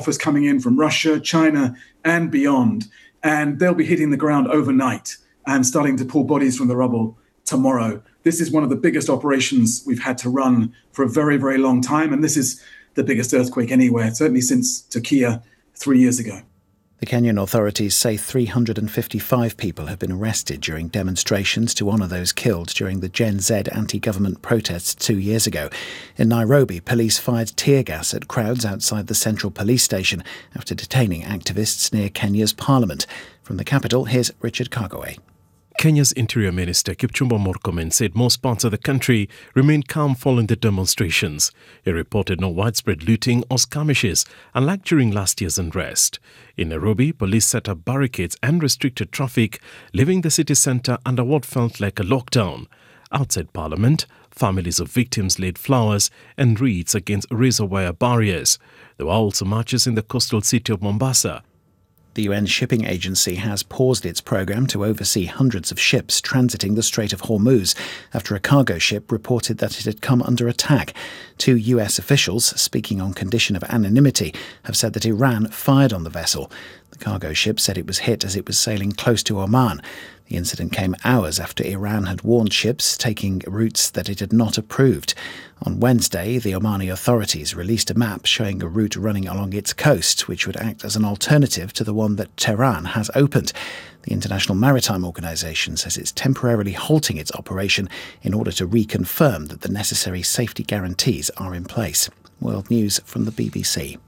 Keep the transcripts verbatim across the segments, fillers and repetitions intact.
offers coming in from Russia, China, and beyond. And they'll be hitting the ground overnight and starting to pull bodies from the rubble tomorrow. This is one of the biggest operations we've had to run for a very, very long time. And this is the biggest earthquake anywhere, certainly since Turkey three years ago. The Kenyan authorities say three hundred fifty-five people have been arrested during demonstrations to honour those killed during the Gen Z anti-government protests two years ago. In Nairobi, police fired tear gas at crowds outside the central police station after detaining activists near Kenya's parliament. From the capital, here's Richard Kagwe. Kenya's Interior Minister Kipchumba Murkomen said most parts of the country remained calm following the demonstrations. He reported no widespread looting or skirmishes, unlike during last year's unrest. In Nairobi, police set up barricades and restricted traffic, leaving the city centre under what felt like a lockdown. Outside Parliament, families of victims laid flowers and wreaths against razor wire barriers. There were also marches in the coastal city of Mombasa. The U N Shipping Agency has paused its programme to oversee hundreds of ships transiting the Strait of Hormuz after a cargo ship reported that it had come under attack. Two U S officials, speaking on condition of anonymity, have said that Iran fired on the vessel. The cargo ship said it was hit as it was sailing close to Oman. The incident came hours after Iran had warned ships taking routes that it had not approved. On Wednesday, the Omani authorities released a map showing a route running along its coast, which would act as an alternative to the one that Tehran has opened. The International Maritime Organization says it's temporarily halting its operation in order to reconfirm that the necessary safety guarantees are in place. World News from the B B C.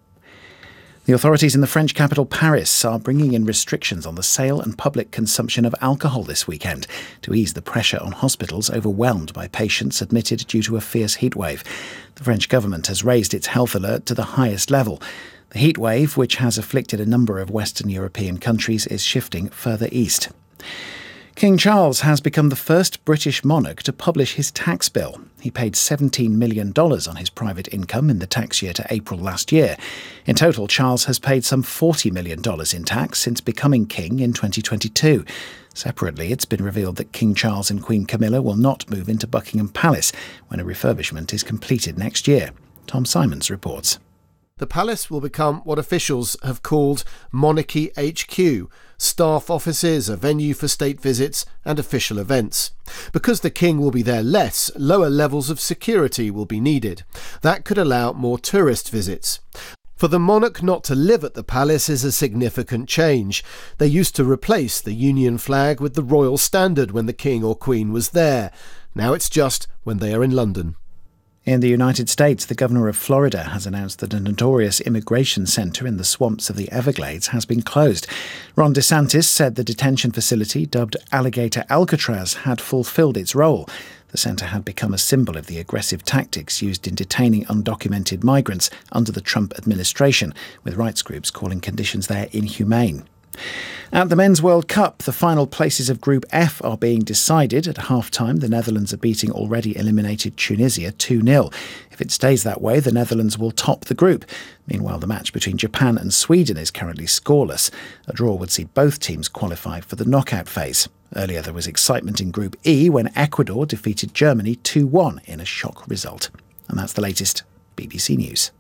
The authorities in the French capital Paris are bringing in restrictions on the sale and public consumption of alcohol this weekend to ease the pressure on hospitals overwhelmed by patients admitted due to a fierce heatwave. The French government has raised its health alert to the highest level. The heatwave, which has afflicted a number of Western European countries, is shifting further east. King Charles has become the first British monarch to publish his tax bill. He paid seventeen million dollars on his private income in the tax year to April last year. In total, Charles has paid some forty million dollars in tax since becoming king in twenty twenty-two. Separately, it's been revealed that King Charles and Queen Camilla will not move into Buckingham Palace when a refurbishment is completed next year. Tom Simons reports. The palace will become what officials have called Monarchy H Q, staff offices, a venue for state visits and official events. Because the king will be there less, lower levels of security will be needed. That could allow more tourist visits. For the monarch not to live at the palace is a significant change. They used to replace the Union flag with the royal standard when the king or queen was there. Now it's just when they are in London. In the United States, the governor of Florida has announced that a notorious immigration centre in the swamps of the Everglades has been closed. Ron DeSantis said the detention facility, dubbed Alligator Alcatraz, had fulfilled its role. The centre had become a symbol of the aggressive tactics used in detaining undocumented migrants under the Trump administration, with rights groups calling conditions there inhumane. At the Men's World Cup, the final places of Group F are being decided. At half-time, the Netherlands are beating already eliminated Tunisia two nil. If it stays that way, the Netherlands will top the group. Meanwhile, the match between Japan and Sweden is currently scoreless. A draw would see both teams qualify for the knockout phase. Earlier, there was excitement in Group E when Ecuador defeated Germany two one in a shock result. And that's the latest B B C News.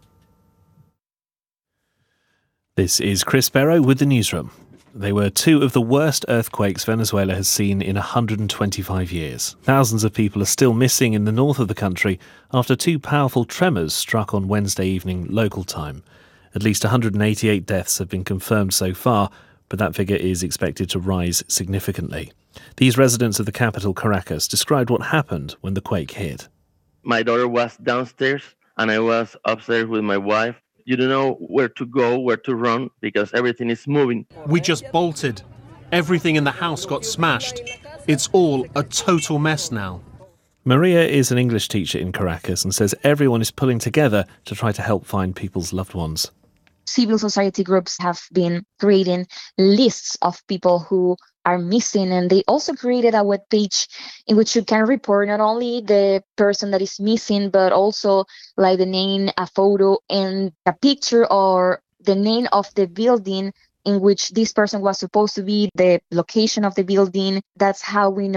This is Chris Barrow with the newsroom. They were two of the worst earthquakes Venezuela has seen in one hundred twenty-five years. Thousands of people are still missing in the north of the country after two powerful tremors struck on Wednesday evening local time. At least one hundred eighty-eight deaths have been confirmed so far, but that figure is expected to rise significantly. These residents of the capital, Caracas, described what happened when the quake hit. My daughter was downstairs and I was upstairs with my wife. You don't know where to go, where to run, because everything is moving. We just bolted. Everything in the house got smashed. It's all a total mess now. Maria is an English teacher in Caracas and says everyone is pulling together to try to help find people's loved ones. Civil society groups have been creating lists of people who are missing, and they also created a web page in which you can report not only the person that is missing, but also like the name, a photo, and a picture or the name of the building in which this person was supposed to be, the location of the building. That's how we know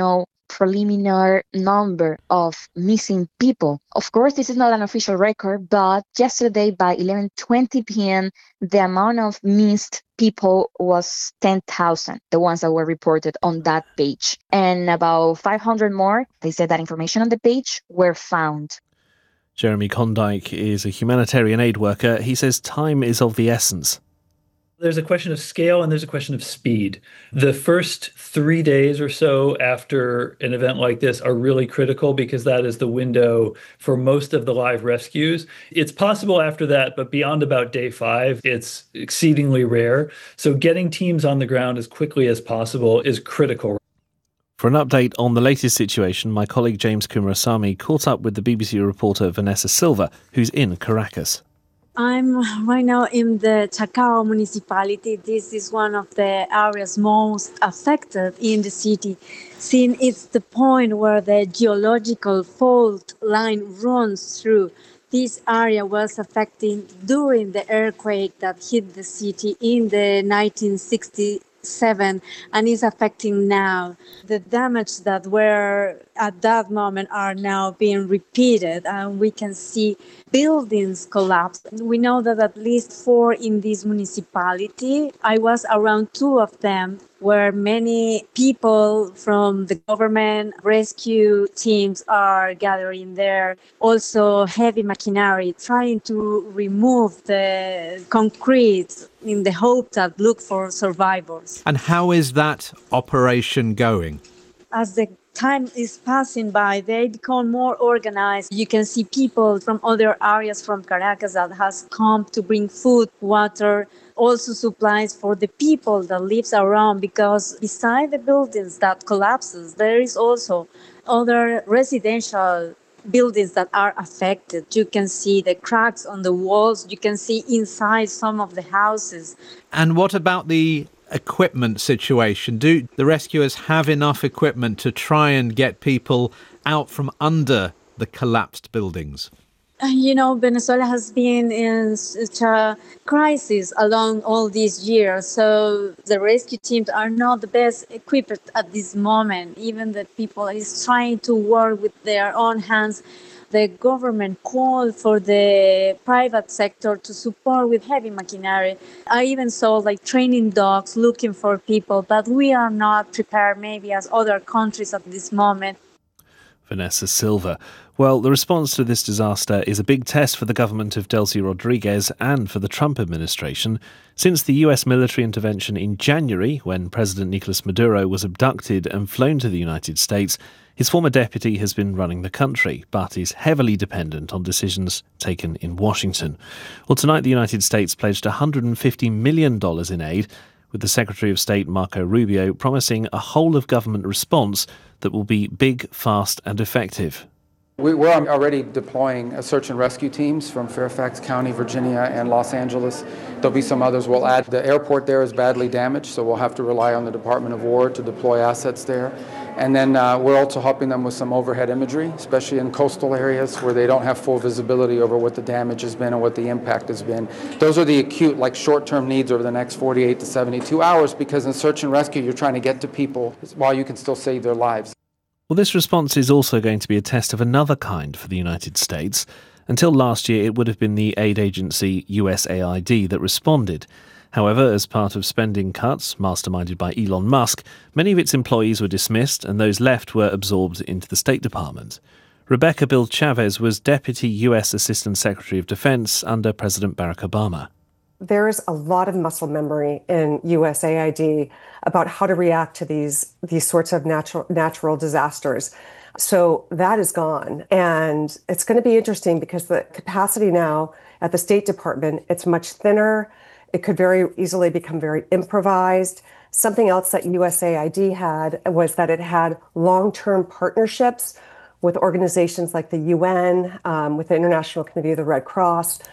preliminary number of missing people. Of course, this is not an official record, but yesterday by eleven twenty p.m., the amount of missed people was ten thousand, the ones that were reported on that page. And about five hundred more, they said that information on the page, were found. Jeremy Kondyke is a humanitarian aid worker. He says time is of the essence. There's a question of scale and there's a question of speed. The first three days or so after an event like this are really critical because that is the window for most of the live rescues. It's possible after that, but beyond about day five, it's exceedingly rare. So getting teams on the ground as quickly as possible is critical. For an update on the latest situation, my colleague James Kumarasamy caught up with the B B C reporter Vanessa Silva, who's in Caracas. I'm right now in the Chacao municipality. This is one of the areas most affected in the city, since it's the point where the geological fault line runs through. This area was affected during the earthquake that hit the city in the nineteen sixty-seven and is affecting now. The damage that were at that moment are now being repeated, and we can see buildings collapse. We know that at least four in this municipality. I was around two of them, where many people from the government rescue teams are gathering there. Also heavy machinery trying to remove the concrete in the hope that look for survivors. And how is that operation going? As the time is passing by, they become more organized. You can see people from other areas from Caracas that has come to bring food, water, also supplies for the people that lives around, because beside the buildings that collapses, there is also other residential buildings that are affected. You can see the cracks on the walls. You can see inside some of the houses. And what about the equipment situation? Do the rescuers have enough equipment to try and get people out from under the collapsed buildings? You know, Venezuela has been in such a crisis along all these years. So the rescue teams are not the best equipped at this moment. Even the people is trying to work with their own hands. The government called for the private sector to support with heavy machinery. I even saw like training dogs looking for people, but we are not prepared maybe as other countries at this moment. Vanessa Silva. Well, the response to this disaster is a big test for the government of Delcy Rodriguez and for the Trump administration. Since the U S military intervention in January, when President Nicolas Maduro was abducted and flown to the United States, his former deputy has been running the country, but is heavily dependent on decisions taken in Washington. Well, tonight the United States pledged one hundred fifty million dollars in aid, with the Secretary of State Marco Rubio promising a whole-of-government response that will be big, fast and effective. We're already deploying search and rescue teams from Fairfax County, Virginia, and Los Angeles. There'll be some others we'll add. The airport there is badly damaged, so we'll have to rely on the Department of War to deploy assets there. And then uh, we're also helping them with some overhead imagery, especially in coastal areas where they don't have full visibility over what the damage has been and what the impact has been. Those are the acute, like short-term needs over the next forty-eight to seventy-two hours, because in search and rescue, you're trying to get to people while you can still save their lives. Well, this response is also going to be a test of another kind for the United States. Until last year, it would have been the aid agency U S A I D that responded. However, as part of spending cuts masterminded by Elon Musk, many of its employees were dismissed and those left were absorbed into the State Department. Rebecca Bill Chavez was Deputy U S Assistant Secretary of Defense under President Barack Obama. There's a lot of muscle memory in U S A I D about how to react to these these sorts of natural natural disasters. So that is gone. And it's going to be interesting because the capacity now at the State Department, it's much thinner. It could very easily become very improvised. Something else that U S A I D had was that it had long-term partnerships with organizations like the U N, um, with the International Committee of the Red Cross.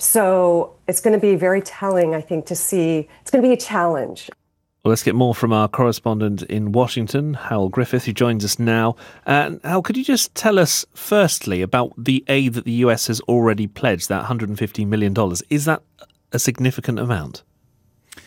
So it's going to be very telling, I think, to see. It's going to be a challenge. Well, let's get more from our correspondent in Washington, Hal Griffith, who joins us now. Uh, Hal, could you just tell us, firstly, about the aid that the U S has already pledged, that one hundred fifty million dollars? Is that a significant amount?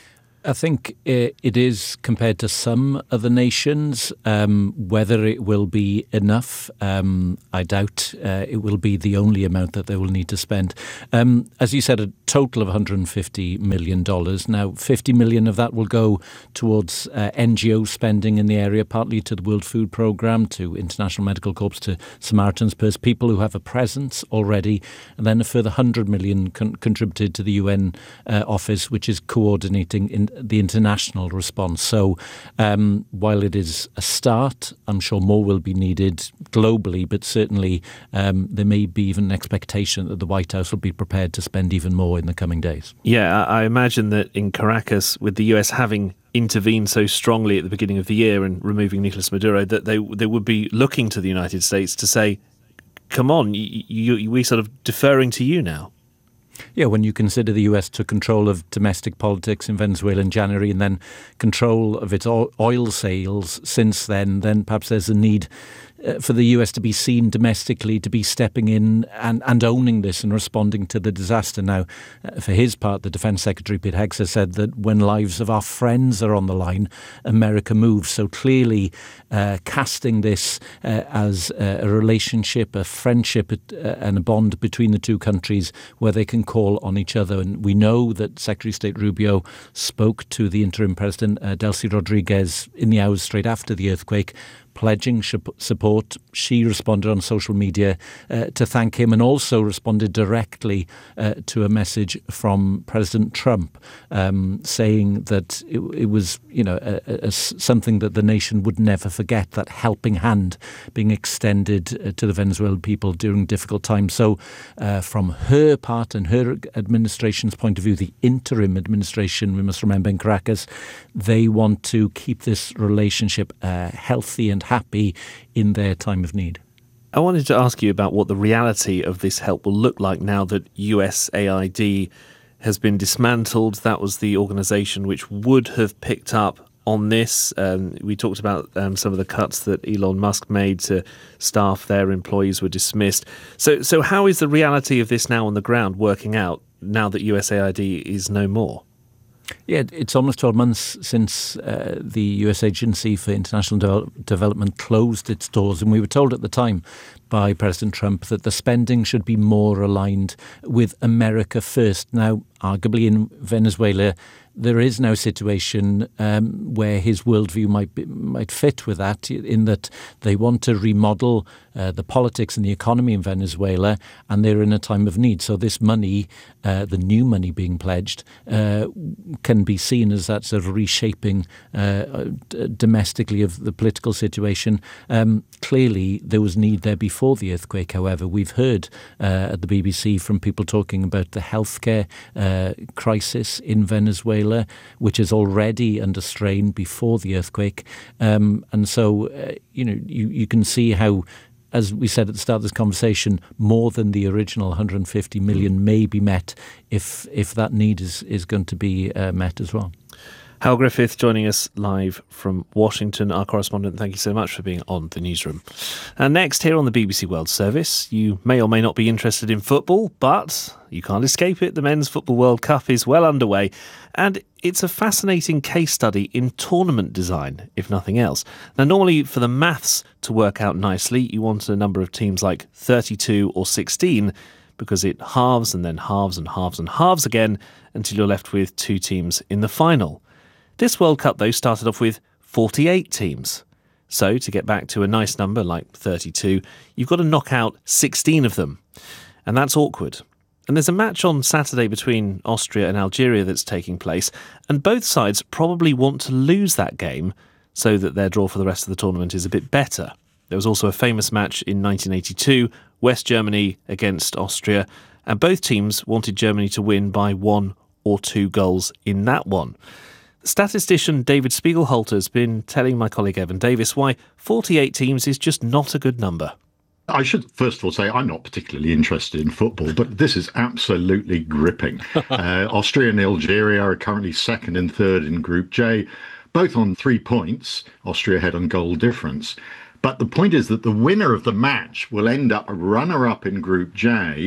I think it is compared to some other nations. Um, whether it will be enough, um, I doubt uh, it will be the only amount that they will need to spend. Um, as you said, a total of one hundred fifty million dollars. Now, fifty million dollars of that will go towards uh, N G O spending in the area, partly to the World Food Programme, to International Medical Corps, to Samaritan's Purse, people who have a presence already. And then a further one hundred million dollars con- contributed to the U N uh, office, which is coordinating in the international response. So um, while it is a start, I'm sure more will be needed globally, but certainly um, there may be even an expectation that the White House will be prepared to spend even more in the coming days. Yeah, I imagine that in Caracas, with the U S having intervened so strongly at the beginning of the year and removing Nicolas Maduro, that they they would be looking to the United States to say, come on, you, you, we're sort of deferring to you now. Yeah, when you consider the U S took control of domestic politics in Venezuela in January and then control of its oil sales since then, then perhaps there's a need uh, for the U S to be seen domestically, to be stepping in and, and owning this and responding to the disaster. Now, uh, for his part, the Defence Secretary, Pete Hegseth, said that when lives of our friends are on the line, America moves. So clearly uh, casting this uh, as a relationship, a friendship uh, and a bond between the two countries where they can call on each other. And we know that Secretary of State Rubio spoke to the interim president, uh, Delcy Rodriguez, in the hours straight after the earthquake, pledging support. She responded on social media uh, to thank him and also responded directly uh, to a message from President Trump um, saying that it, it was, you know, a, a, something that the nation would never forget, that helping hand being extended uh, to the Venezuelan people during difficult times. So uh, from her part and her administration's point of view, the interim administration, we must remember in Caracas, they want to keep this relationship uh, healthy and happy in their time of need. I wanted to ask you about what the reality of this help will look like now that U S A I D has been dismantled. That was the organisation which would have picked up on this. Um, we talked about um, some of the cuts that Elon Musk made to staff there. Employees were dismissed. So, so how is the reality of this now on the ground working out now that U S A I D is no more? Yeah, it's almost twelve months since uh, the U S Agency for International De- Development closed its doors, and we were told at the time by President Trump that the spending should be more aligned with America first. Now, arguably in Venezuela, there is now a situation um, where his worldview might be, might fit with that, in that they want to remodel uh, the politics and the economy in Venezuela, and they're in a time of need. So this money, uh, the new money being pledged, uh, can be seen as that sort of reshaping uh, d- domestically of the political situation. Um, clearly, there was need there before the earthquake. However, we've heard uh, at the B B C from people talking about the healthcare uh, crisis in Venezuela, which is already under strain before the earthquake. Um, and so, uh, you know, you, you can see how, as we said at the start of this conversation, more than the original one hundred fifty million may be met if if that need is, is going to be uh, met as well. Hal Griffith joining us live from Washington, our correspondent. Thank you so much for being on the newsroom. And next, here on the B B C World Service, you may or may not be interested in football, but you can't escape it. The Men's Football World Cup is well underway, and it's a fascinating case study in tournament design, if nothing else. Now, normally for the maths to work out nicely, you want a number of teams like thirty-two or sixteen, because it halves and then halves and halves and halves again until you're left with two teams in the final. This World Cup, though, started off with forty-eight teams. So, to get back to a nice number like thirty-two, you've got to knock out sixteen of them. And that's awkward. And there's a match on Saturday between Austria and Algeria that's taking place, and both sides probably want to lose that game so that their draw for the rest of the tournament is a bit better. There was also a famous match in nineteen eighty-two, West Germany against Austria, and both teams wanted Germany to win by one or two goals in that one. Statistician David Spiegelhalter has been telling my colleague Evan Davis why forty-eight teams is just not a good number. I should first of all say I'm not particularly interested in football, but this is absolutely gripping. uh, Austria and Algeria are currently second and third in Group J, both on three points, Austria ahead on goal difference. But the point is that the winner of the match will end up a runner-up in Group J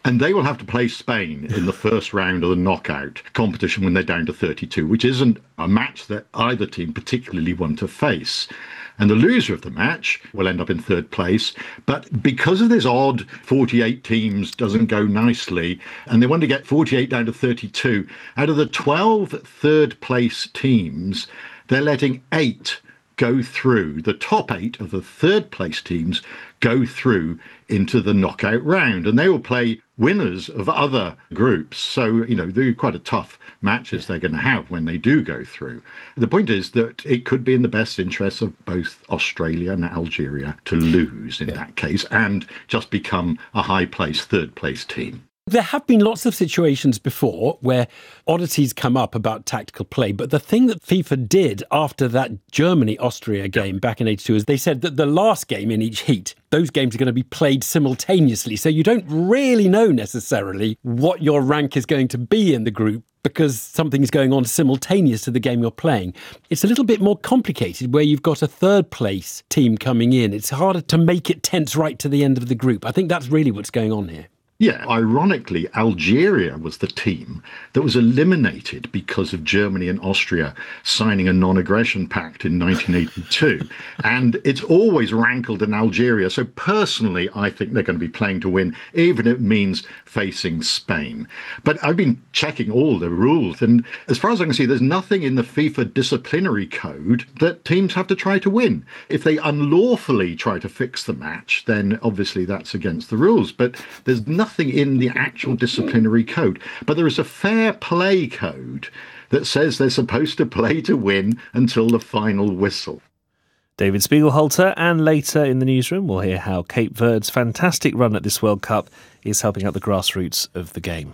And they will have to play Spain in the first round of the knockout competition when they're down to thirty-two, which isn't a match that either team particularly want to face. And the loser of the match will end up in third place. But because of this odd forty-eight teams doesn't go nicely, and they want to get forty-eight down to thirty-two, out of the twelve third place teams, they're letting eight go through. The top eight of the third place teams go through into the knockout round, and they will play winners of other groups. So, you know, they're quite a tough matches they're going to have when they do go through. The point is that it could be in the best interests of both Australia and Algeria to lose in yeah. that case and just become a high place, third place team. There have been lots of situations before where oddities come up about tactical play, but the thing that FIFA did after that Germany-Austria game back in eighty-two is they said that the last game in each heat, those games are going to be played simultaneously, so you don't really know necessarily what your rank is going to be in the group because something is going on simultaneous to the game you're playing. It's a little bit more complicated where you've got a third place team coming in. It's harder to make it tense right to the end of the group. I think that's really what's going on here. Yeah, ironically, Algeria was the team that was eliminated because of Germany and Austria signing a non-aggression pact in nineteen eighty-two. And it's always rankled in Algeria. So personally, I think they're going to be playing to win, even if it means facing Spain. But I've been checking all the rules. And as far as I can see, there's nothing in the FIFA disciplinary code that teams have to try to win. If they unlawfully try to fix the match, then obviously that's against the rules. But there's nothing Nothing in the actual disciplinary code, but there is a fair play code that says they're supposed to play to win until the final whistle. David Spiegelhalter, and later in the newsroom we'll hear how Cape Verde's fantastic run at this World Cup is helping out the grassroots of the game.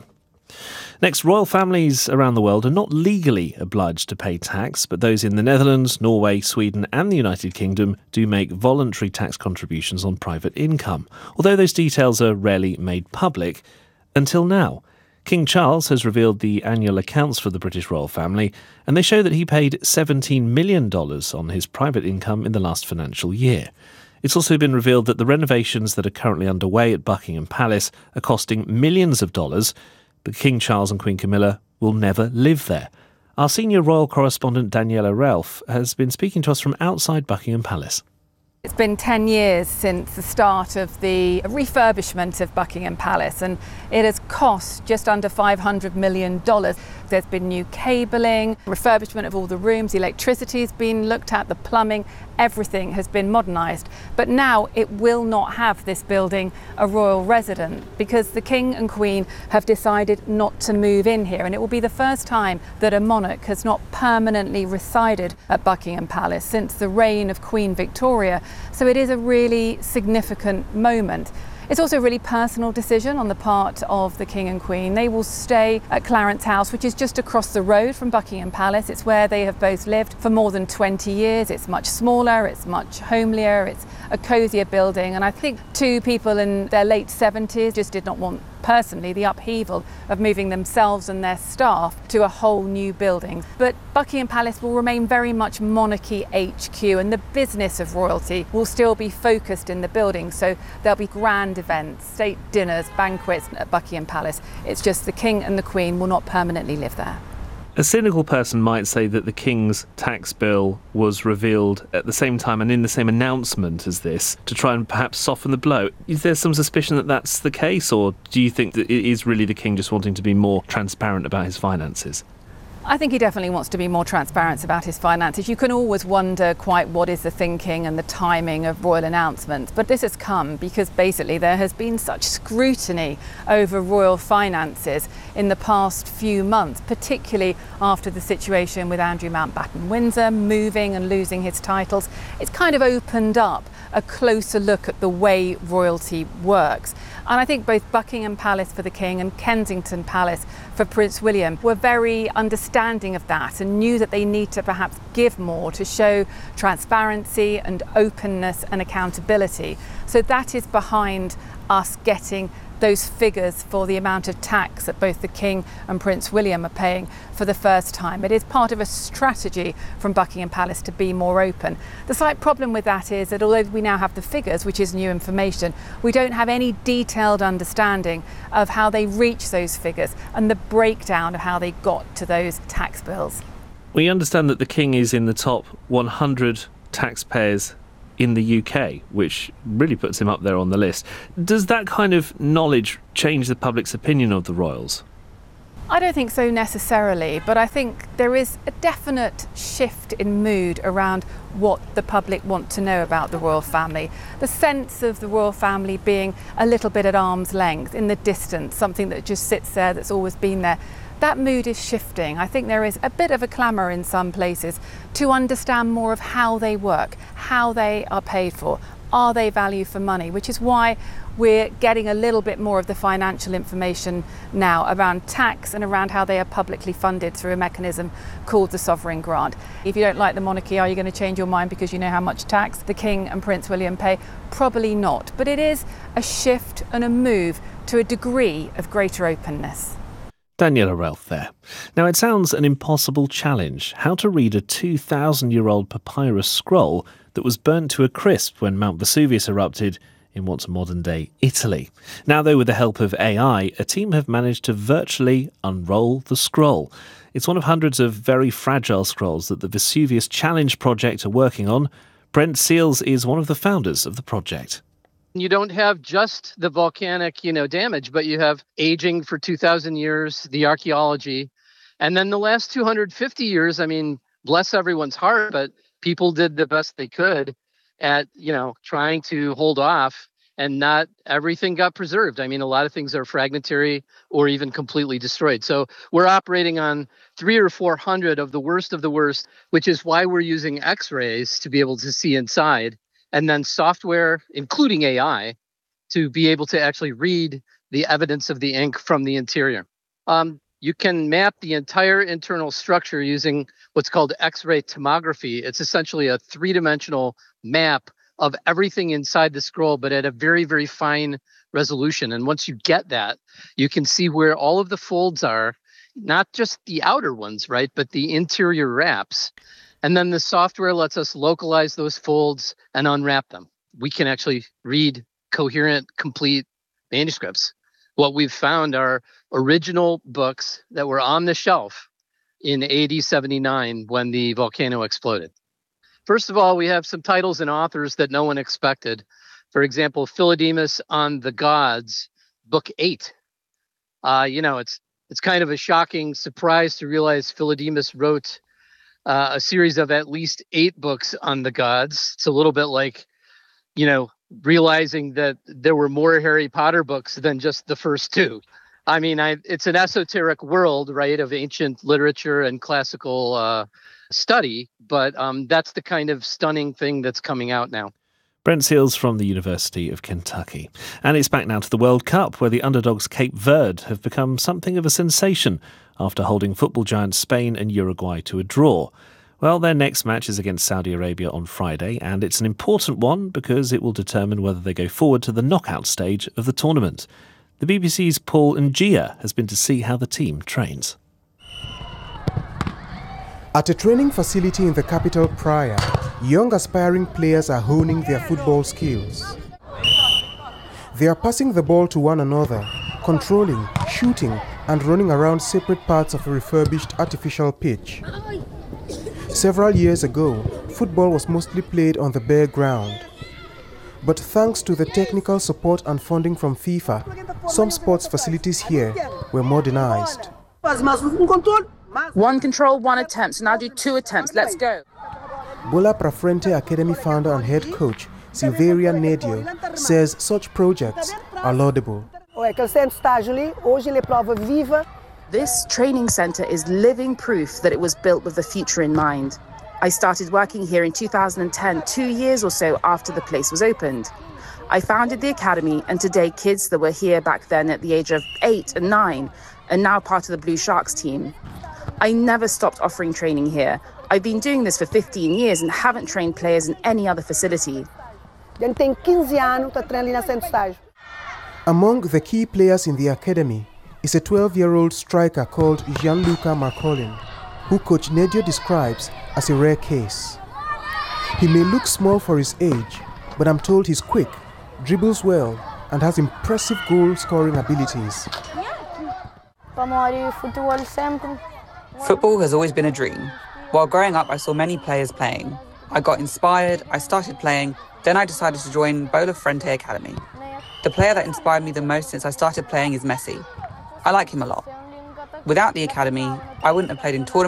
Next, royal families around the world are not legally obliged to pay tax, but those in the Netherlands, Norway, Sweden and the United Kingdom do make voluntary tax contributions on private income, although those details are rarely made public until now. King Charles has revealed the annual accounts for the British royal family, and they show that he paid seventeen million dollars on his private income in the last financial year. It's also been revealed that the renovations that are currently underway at Buckingham Palace are costing millions of dollars, but King Charles and Queen Camilla will never live there. Our senior royal correspondent Daniela Ralph has been speaking to us from outside Buckingham Palace. It's been ten years since the start of the refurbishment of Buckingham Palace, and it has cost just under five hundred million dollars. There's been new cabling, refurbishment of all the rooms, the electricity has been looked at, the plumbing, everything has been modernised. But now it will not have this building a royal residence because the King and Queen have decided not to move in here, and it will be the first time that a monarch has not permanently resided at Buckingham Palace since the reign of Queen Victoria. So it is a really significant moment. It's also a really personal decision on the part of the King and Queen. They will stay at Clarence House, which is just across the road from Buckingham Palace. It's where they have both lived for more than twenty years. It's much smaller, it's much homelier, it's a cosier building. And I think two people in their late seventies just did not want, personally, the upheaval of moving themselves and their staff to a whole new building. But Buckingham Palace will remain very much monarchy H Q, and the business of royalty will still be focused in the building. So there'll be grand events, state dinners, banquets at Buckingham Palace. It's just the King and the Queen will not permanently live there. A cynical person might say that the King's tax bill was revealed at the same time and in the same announcement as this to try and perhaps soften the blow. Is there some suspicion that that's the case, or do you think that it is really the King just wanting to be more transparent about his finances? I think he definitely wants to be more transparent about his finances. You can always wonder quite what is the thinking and the timing of royal announcements, but this has come because basically there has been such scrutiny over royal finances in the past few months, particularly after the situation with Andrew Mountbatten Windsor moving and losing his titles. It's kind of opened up a closer look at the way royalty works. And I think both Buckingham Palace for the King and Kensington Palace for Prince William were very understanding of that and knew that they need to perhaps give more to show transparency and openness and accountability. So that is behind us getting those figures for the amount of tax that both the King and Prince William are paying for the first time. It is part of a strategy from Buckingham Palace to be more open. The slight problem with that is that although we now have the figures, which is new information, we don't have any detailed understanding of how they reach those figures and the breakdown of how they got to those tax bills. We understand that the King is in the top one hundred taxpayers in the U K, which really puts him up there on the list. Does that kind of knowledge change the public's opinion of the royals? I don't think so necessarily, but I think there is a definite shift in mood around what the public want to know about the royal family. The sense of the royal family being a little bit at arm's length, in the distance, something that just sits there, that's always been there. That mood is shifting. I think there is a bit of a clamour in some places to understand more of how they work, how they are paid for, are they value for money, which is why we're getting a little bit more of the financial information now around tax and around how they are publicly funded through a mechanism called the sovereign grant. If you don't like the monarchy, are you going to change your mind because you know how much tax the King and Prince William pay? Probably not, but it is a shift and a move to a degree of greater openness. Daniela Relf there. Now, it sounds an impossible challenge, how to read a two thousand year old papyrus scroll that was burnt to a crisp when Mount Vesuvius erupted in what's modern-day Italy. Now, though, with the help of A I, a team have managed to virtually unroll the scroll. It's one of hundreds of very fragile scrolls that the Vesuvius Challenge project are working on. Brent Seals is one of the founders of the project. You don't have just the volcanic, you know, damage, but you have aging for two thousand years, the archaeology. And then the last two hundred fifty years, I mean, bless everyone's heart, but people did the best they could at, you know, trying to hold off, and not everything got preserved. I mean, a lot of things are fragmentary or even completely destroyed. So we're operating on three or four hundred of the worst of the worst, which is why we're using X-rays to be able to see inside. And then software, including A I, to be able to actually read the evidence of the ink from the interior. Um, you can map the entire internal structure using what's called X-ray tomography. It's essentially a three-dimensional map of everything inside the scroll, but at a very, very fine resolution. And once you get that, you can see where all of the folds are, not just the outer ones, right, but the interior wraps. And then the software lets us localize those folds and unwrap them. We can actually read coherent, complete manuscripts. What we've found are original books that were on the shelf in A D seventy-nine when the volcano exploded. First of all, we have some titles and authors that no one expected. For example, Philodemus on the Gods, book eight. Uh, you know, it's it's kind of a shocking surprise to realize Philodemus wrote Uh, a series of at least eight books on the gods. It's a little bit like, you know, realizing that there were more Harry Potter books than just the first two. I mean, I, it's an esoteric world, right, of ancient literature and classical uh, study, but um, that's the kind of stunning thing that's coming out now. Brent Seals from the University of Kentucky. And it's back now to the World Cup, where the underdogs Cape Verde have become something of a sensation after holding football giants Spain and Uruguay to a draw. Well, their next match is against Saudi Arabia on Friday, and it's an important one because it will determine whether they go forward to the knockout stage of the tournament. The B B C's Paul Njia has been to see how the team trains. At a training facility in the capital, Praia, young aspiring players are honing their football skills. They are passing the ball to one another, controlling, shooting, and running around separate parts of a refurbished artificial pitch. Several years ago, football was mostly played on the bare ground. But thanks to the technical support and funding from FIFA, some sports facilities here were modernized. One control, one attempt. So now do two attempts. Let's go. Bola Pra Frente Academy founder and head coach Silveria Nedio says such projects are laudable. This training centre is living proof that it was built with the future in mind. I started working here in two thousand ten, two years or so after the place was opened. I founded the academy, and today kids that were here back then at the age of eight and nine are now part of the Blue Sharks team. I never stopped offering training here. I've been doing this for fifteen years and haven't trained players in any other facility. Among the key players in the academy is a twelve-year-old striker called Gianluca Marcolin, who Coach Nedio describes as a rare case. He may look small for his age, but I'm told he's quick, dribbles well, and has impressive goal-scoring abilities. Football has always been a dream. While growing up, I saw many players playing. I got inspired, I started playing, then I decided to join Bola Frente Academy. The player that inspired me the most since I started playing is Messi. I like him a lot. Without the academy, I wouldn't have played in tournaments